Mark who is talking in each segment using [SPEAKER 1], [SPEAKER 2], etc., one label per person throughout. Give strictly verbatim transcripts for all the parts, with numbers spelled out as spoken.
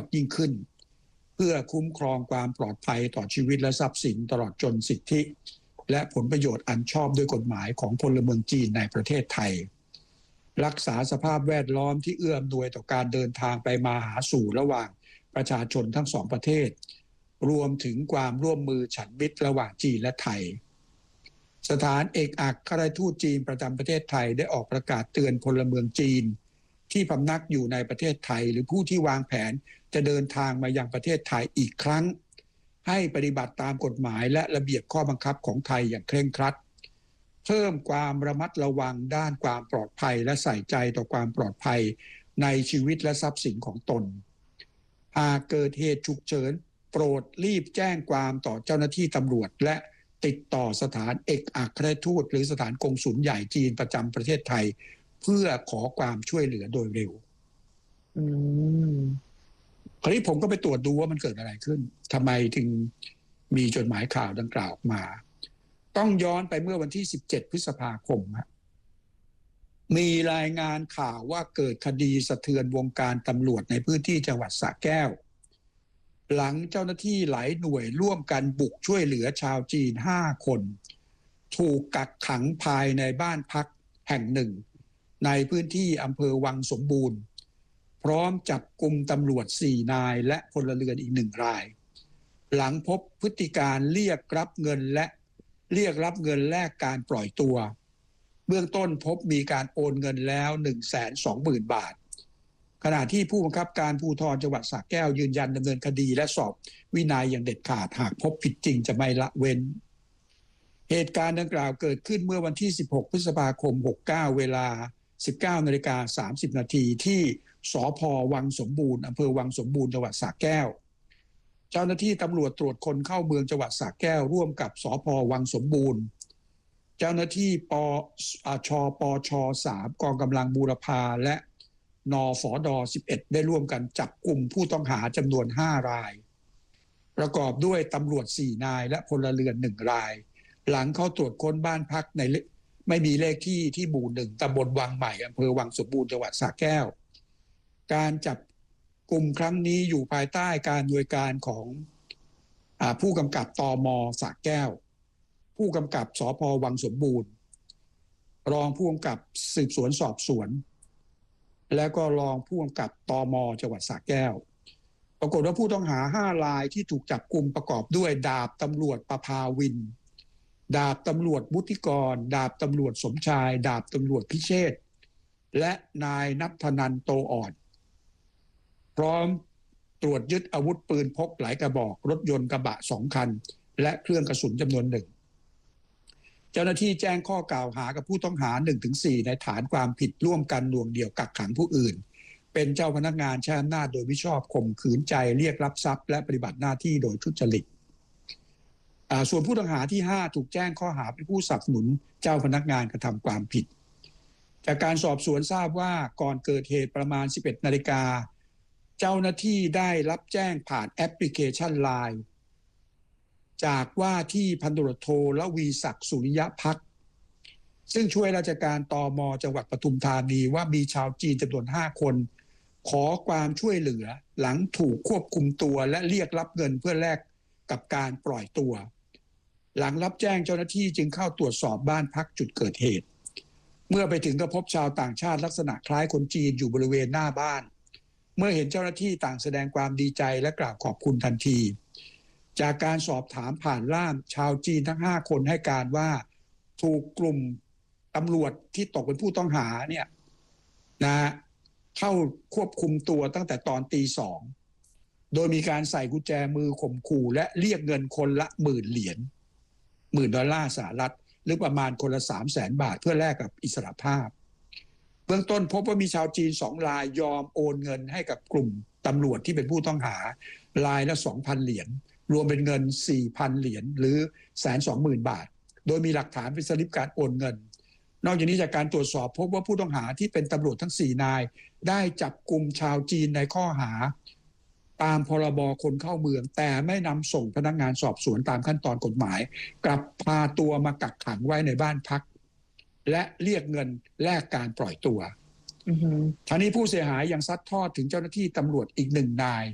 [SPEAKER 1] ยิ่งขึ้นเพื่อคุ้มครองความปลอดภัยต่อชีวิตและทรัพย์สินตลอดจนสิทธิและผลประโยชน์อันชอบด้วยกฎหมายของพลเมืองจีนในประเทศไทยรักษาสภาพแวดล้อมที่เอื้ออำนวยต่อการเดินทางไปมาหาสู่ระหว่างประชาชนทั้งสองประเทศรวมถึงความร่วมมือฉันมิตรระหว่างจีนและไทยสถานเอกอัครราชทูตจีนประจำประเทศไทยได้ออกประกาศเตือนพลเมืองจีนที่พำนักอยู่ในประเทศไทยหรือผู้ที่วางแผนจะเดินทางมายังประเทศไทยอีกครั้งให้ปฏิบัติตามกฎหมายและระเบียบข้อบังคับของไทยอย่างเคร่งครัดเพิ่มความระมัดระวังด้านความปลอดภัยและใส่ใจต่อความปลอดภัยในชีวิตและทรัพย์สินของตนหากเกิดเหตุฉุกเฉินโปรดรีบแจ้งความต่อเจ้าหน้าที่ตำรวจและติดต่อสถานเอกอัครราชทูตหรือสถานกงสุลใหญ่จีนประจำประเทศไทยเพื่อขอความช่วยเหลือโดยเร็วอืมคราวนี้ผมก็ไปตรวจดูว่ามันเกิดอะไรขึ้นทำไมถึงมีจดหมายข่าวดังกล่าวออกมาต้องย้อนไปเมื่อวันที่สิบเจ็ดพฤษภาคมมีรายงานข่าวว่าเกิดคดีสะเทือนวงการตำรวจในพื้นที่จังหวัดสระแก้วหลังเจ้าหน้าที่หลายหน่วยร่วมกันบุกช่วยเหลือชาวจีนห้าคนถูกกักขังภายในบ้านพักแห่งหนึ่งในพื้นที่อำเภอวังสมบูรณ์พร้อมจับกุมตำรวจสี่นายและพลเรือนอีกหนึ่งรายหลังพบพฤติการเรียกรับเงินและเรียกรับเงินแลกการปล่อยตัวเบื้องต้นพบมีการโอนเงินแล้ว หนึ่งแสนสองหมื่น บาทขณะที่ผู้บังคับการภูธรจังหวัดสระแก้วยืนยันดำเนินคดีและสอบวินัยอย่างเด็ดขาดหากพบผิดจริงจะไม่ละเว้นเหตุการณ์ดังกล่าวเกิดขึ้นเมื่อวันที่สิบหกพฤษภาคมหกสิบเก้าเวลา สิบเก้านาฬิกาสามสิบนาทีที่สภ.วังสมบูรณ์อำเภอวังสมบูรณ์จังหวัดสระแก้วเจ้าหน้าที่ตำรวจตรวจคนเข้าเมืองจังหวัดสระแก้วร่วมกับสภ.วังสมบูรณ์เจ้าหน้าที่ปชปชสามกองกำลังบูรพาและนฝดสิบเอ็ดได้ร่วมกันจับกลุ่มผู้ต้องหาจำนวนห้ารายประกอบด้วยตำรวจสี่นายและพลเรือนหนึ่งรายหลังเข้าตรวจค้นบ้านพักในไม่มีเลขที่ที่หมู่หนึ่งตำบลวังใหม่อำเภอวังสมบูรณ์จังหวัดสระแก้วการจับกลุ่มครั้งนี้อยู่ภายใต้การอำนวยการของอ่าผู้กำกับตม.สระแก้วผู้กำกับสภ.วังสมบูรณ์รองผู้กำกับสืบสวนสอบสวนและก็รองผู้กำกับตม.จังหวัดสระแก้วปรากฏว่าผู้ต้องหาห้ารายที่ถูกจับกุมประกอบด้วยดาบตำรวจประภาวินดาบตำรวจวุฒิกรดาบตำรวจสมชายดาบตำรวจพิเชษฐ์และนายนัทธนันท์โตอ่อนพร้อมตรวจยึดอาวุธปืนพกหลายกระบอกรถยนต์กระบะสองคันและเครื่องกระสุนจำนวนหนึ่งเจ้าหน้าที่แจ้งข้อกล่าวหากับผู้ต้องหา หนึ่งถึงสี่ ในฐานความผิดร่วมกันหน่วงเหนี่ยวกักขังผู้อื่นเป็นเจ้าพนักงานใช้อำนาจโดยมิชอบข่มขืนใจเรียกรับทรัพย์และปฏิบัติหน้าที่โดยทุจริตส่วนผู้ต้องหาที่ห้าถูกแจ้งข้อหาเป็นผู้สนับสนุนเจ้าพนักงานกระทำความผิดจากการสอบสวนทราบว่าก่อนเกิดเหตุประมาณ สิบเอ็ดนาฬิกาเจ้าหน้าที่ได้รับแจ้งผ่านแอปพลิเคชัน ไลน์ จากว่าที่พันตำรวจโทละวีศักดิ์สุริยภักดิ์ซึ่งช่วยราชการตม.จังหวัดปทุมธานีว่ามีชาวจีนจำนวนห้าคนขอความช่วยเหลือหลังถูกควบคุมตัวและเรียกรับเงินเพื่อแลกกับการปล่อยตัวหลังรับแจ้งเจ้าหน้าที่จึงเข้าตรวจสอบบ้านพักจุดเกิดเหตุเมื่อไปถึงก็พบชาวต่างชาติลักษณะคล้ายคนจีนอยู่บริเวณหน้าบ้านเมื่อเห็นเจ้าหน้าที่ต่างแสดงความดีใจและกล่าวขอบคุณทันทีจากการสอบถามผ่านล่ามชาวจีนทั้งห้าคนให้การว่าถูกกลุ่มตำรวจที่ตกเป็นผู้ต้องหาเนี่ยนะเข้าควบคุมตัวตั้งแต่ตอนตีสองโดยมีการใส่กุญแจมือข่มขู่และเรียกเงินคนละหมื่นเหรียญหมื่นดอลลาร์สหรัฐหรือประมาณคนละสามแสนบาทเพื่อแลกกับอิสรภาพเบื้องต้นพบว่ามีชาวจีนสองรายยอมโอนเงินให้กับกลุ่มตำรวจที่เป็นผู้ต้องหารายละ สองพัน เหรียญรวมเป็นเงิน สี่พัน เหรียญหรือ หนึ่งแสนสองหมื่น บาทโดยมีหลักฐานเป็นสลิปการโอนเงินนอกจากนี้จากการตรวจสอบพบว่าผู้ต้องหาที่เป็นตำรวจทั้งสี่นายได้จับกุมชาวจีนในข้อหาตามพรบคนเข้าเมืองแต่ไม่นำส่งพนักงานสอบสวนตามขั้นตอนกฎหมายกลับพาตัวมากักขังไว้ในบ้านพักและเรียกเงินแลกการปล่อยตัวทั้งนี้ผู้เสียหายยังซัดทอดถึงเจ้าหน้าที่ตำรวจอีกหนึ่งนาย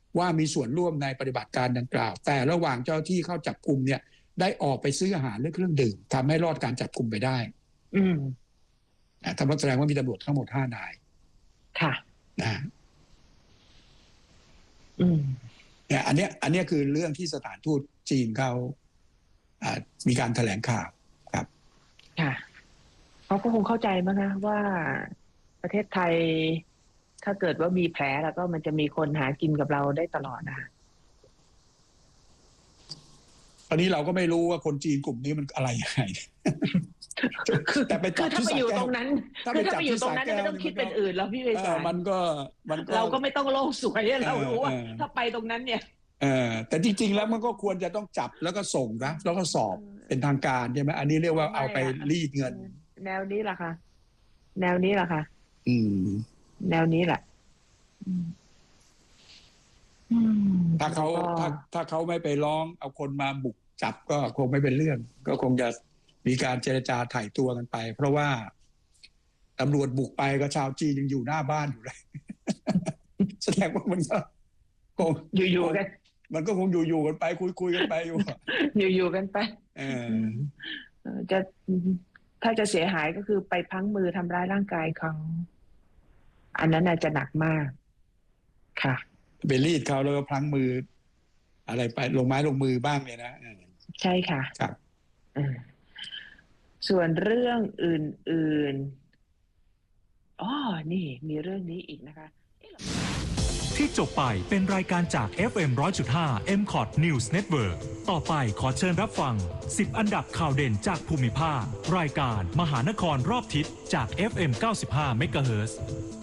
[SPEAKER 1] ว่ามีส่วนร่วมในปฏิบัติการดังกล่าวแต่ระหว่างเจ้าที่เข้าจับกุมเนี่ยได้ออกไปซื้ออาหารและเครื่องดื่มทำให้รอดการจับกุมไปได้
[SPEAKER 2] อืม
[SPEAKER 1] ทำให้แสดงว่ามีตำรวจทั้งหมดห้านาย
[SPEAKER 2] ค่ะ
[SPEAKER 1] นะ
[SPEAKER 2] อืม
[SPEAKER 1] เนี่ยอันเนี้ยอันเนี้ยคือเรื่องที่สถานทูตจีนเขาอ่ามีการแถลงข่าวครับ
[SPEAKER 2] ค่ะเขาก็คงเข้าใจมั้งนะว่าประเทศไทยถ้าเกิดว่ามีแผลแล้วก็มันจะมีคนหากินกับเราได้ตลอดนะคะ
[SPEAKER 1] ตอนนี้เราก็ไม่รู้ว่าคนจีนกลุ่มนี้มันอะไรยังไงแต่ไปจับที่สระแก้วถ้าไปอยู่ตรงนั้นถ้าไปอยู่ตรงนั้นไม่ต้องคิดเป็นอื่นแล้วพี่เวสามันก็มันก็เราก็ไม่ต้องโลกสวยเรารู้ว่าถ้าไปตรงนั้นเนี่ยเออแต่จริงๆแล้วมันก็ควรจะต้องจับแล้วก็ส่งนะแล้วก็สอบเป็นทางการใช่ไหมอันนี้เรียกว่าเอาไปรีดเงิน
[SPEAKER 2] แนวนี้แหละค่ะแนวนี้แหละค่ะ
[SPEAKER 1] อืม
[SPEAKER 2] แนวนี้แหละ
[SPEAKER 1] ถ้าเขาถ้าถ้าเขาไม่ไปร้องเอาคนมาบุกจับก็คงไม่เป็นเรื่องก็คงจะมีการเจรจาไถ่ตัวกันไปเพราะว่าตำรวจบุกไปก็ชาวจีนยังอยู่หน้าบ้านอยู่เลยแสดงว่ามันก็คง
[SPEAKER 2] อยู่ๆกัน
[SPEAKER 1] มันก็คงอยู่ๆกันไปคุยๆกันไปอยู่
[SPEAKER 2] อยู่ๆกันไปเออจะถ้าจะเสียหายก็คือไปพังมือทำร้ายร่างกายเขาอันนั้นอาจจะหนักมากค่ะ
[SPEAKER 1] ไปรีดเขาแล้วก็พลั้งมืออะไรไปลงไม้ลงมือบ้างเลยนะ
[SPEAKER 2] ใช่ค่ะ
[SPEAKER 1] ครับ
[SPEAKER 2] ส่วนเรื่องอื่นๆอ๋อนี่มีเรื่องนี้อีกนะคะ
[SPEAKER 3] ที่จบไปเป็นรายการจาก เอฟ เอ็ม หนึ่งร้อยจุดห้า เอ็ม คอท News Network ต่อไปขอเชิญรับฟังสิบอันดับข่าวเด่นจากภูมิภาครายการมหานครรอบทิศจาก เอฟ เอ็ม เก้าสิบห้า เมกะเฮิรตซ์